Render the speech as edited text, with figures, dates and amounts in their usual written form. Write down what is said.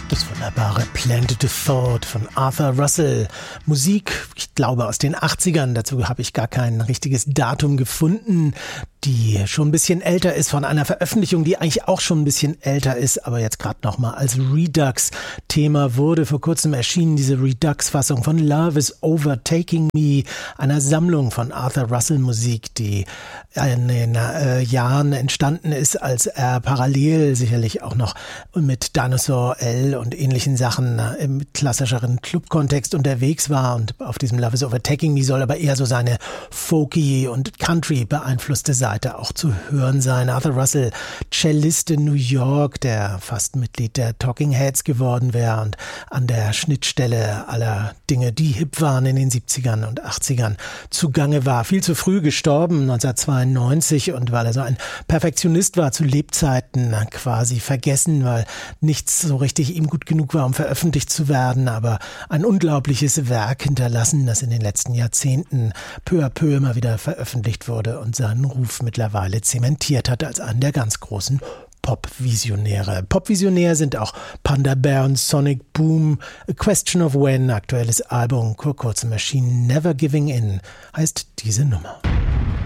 Das wunderbare Planted a Thought von Arthur Russell. Musik, ich glaube aus den 80ern, dazu habe ich gar kein richtiges Datum gefunden, die schon ein bisschen älter ist, von einer Veröffentlichung, die eigentlich auch schon ein bisschen älter ist, aber jetzt gerade nochmal als Redux-Thema wurde. Vor kurzem erschienen diese Redux-Fassung von Love is Overtaking Me, einer Sammlung von Arthur Russell Musik, die in den Jahren entstanden ist, als er parallel sicherlich auch noch mit Dinosaur L und ähnlichen Sachen im klassischeren Club-Kontext unterwegs war. Und auf diesem Love is Overtaking Me soll aber eher so seine folky und Country beeinflusste Seite auch zu hören sein. Arthur Russell, Cellist in New York, der fast Mitglied der Talking Heads geworden wäre und an der Schnittstelle aller Dinge, die hip waren in den 70ern und 80ern zugange war. Viel zu früh gestorben, 1992, und weil er so ein Perfektionist war, zu Lebzeiten quasi vergessen, weil nichts so richtig ihm gut genug war, um veröffentlicht zu werden, aber ein unglaubliches Werk hinterlassen, das in den letzten Jahrzehnten peu à peu immer wieder veröffentlicht wurde und seinen Ruf mittlerweile zementiert hat als einen der ganz großen Pop-Visionäre. Pop-Visionär sind auch Panda Bear und Sonic Boom. A Question of When, aktuelles Album, vor kurzem erschienen. Never Giving In heißt diese Nummer.